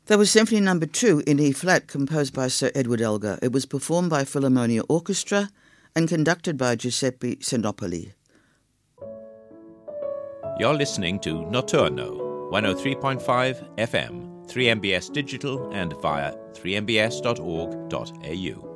That was Symphony No. 2 in E-flat, composed by Sir Edward Elgar. It was performed by Philharmonia Orchestra and conducted by Giuseppe Sinopoli. You're listening to Notturno, 103.5 FM, 3MBS Digital and via 3mbs.org.au.